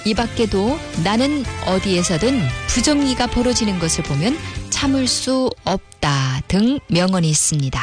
이 밖에도 나는 어디에서든 부정리가 벌어지는 것을 보면 참을 수 없다 등 명언이 있습니다.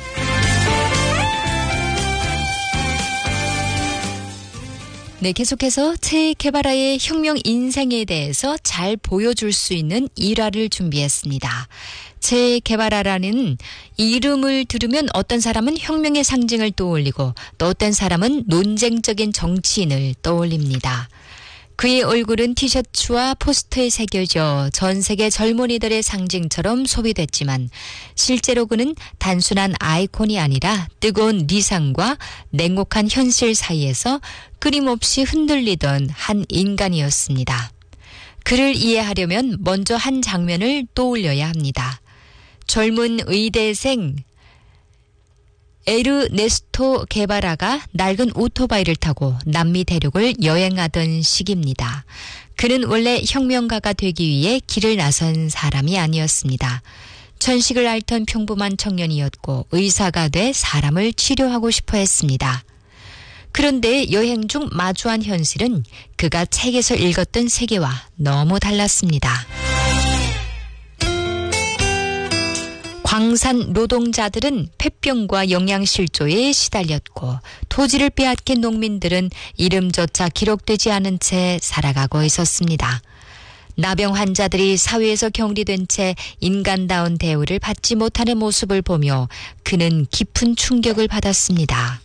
네, 계속해서 체 게바라의 혁명 인생에 대해서 잘 보여줄 수 있는 일화를 준비했습니다. 체 게바라라는 이름을 들으면 어떤 사람은 혁명의 상징을 떠올리고 또 어떤 사람은 논쟁적인 정치인을 떠올립니다. 그의 얼굴은 티셔츠와 포스터에 새겨져 전 세계 젊은이들의 상징처럼 소비됐지만 실제로 그는 단순한 아이콘이 아니라 뜨거운 리상과 냉혹한 현실 사이에서 끊임없이 흔들리던 한 인간이었습니다. 그를 이해하려면 먼저 한 장면을 떠올려야 합니다. 젊은 의대생 에르네스토 게바라가 낡은 오토바이를 타고 남미 대륙을 여행하던 시기입니다. 그는 원래 혁명가가 되기 위해 길을 나선 사람이 아니었습니다. 천식을 앓던 평범한 청년이었고 의사가 돼 사람을 치료하고 싶어 했습니다. 그런데 여행 중 마주한 현실은 그가 책에서 읽었던 세계와 너무 달랐습니다. 광산 노동자들은 폐병과 영양실조에 시달렸고 토지를 빼앗긴 농민들은 이름조차 기록되지 않은 채 살아가고 있었습니다. 나병 환자들이 사회에서 격리된 채 인간다운 대우를 받지 못하는 모습을 보며 그는 깊은 충격을 받았습니다.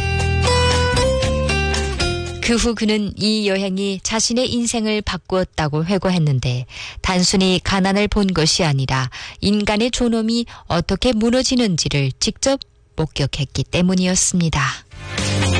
그 후 그는 이 여행이 자신의 인생을 바꾸었다고 회고했는데 단순히 가난을 본 것이 아니라 인간의 존엄이 어떻게 무너지는지를 직접 목격했기 때문이었습니다.